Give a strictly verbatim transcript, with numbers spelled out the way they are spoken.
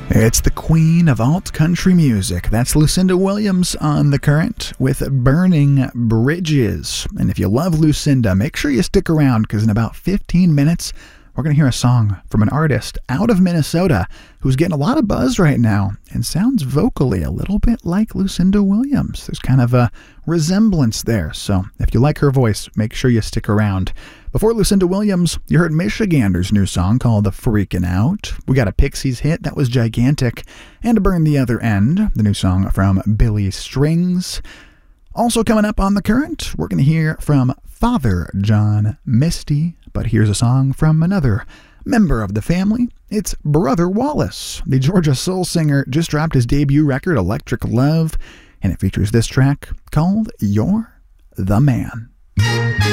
It's the queen of alt country music. That's Lucinda Williams on The Current with Burning Bridges. And if you love Lucinda, make sure you stick around because in about fifteen minutes, we're going to hear a song from an artist out of Minnesota who's getting a lot of buzz right now and sounds vocally a little bit like Lucinda Williams. There's kind of a resemblance there. So if you like her voice, make sure you stick around. Before Lucinda Williams, you heard Michigander's new song called The Freakin' Out. We got a Pixies hit that was gigantic. And to burn the other end, the new song from Billy Strings. Also coming up on The Current, we're going to hear from Father John Misty. But here's a song from another member of the family. It's Brother Wallace. The Georgia soul singer just dropped his debut record, Electric Love, and it features this track called You're the Man.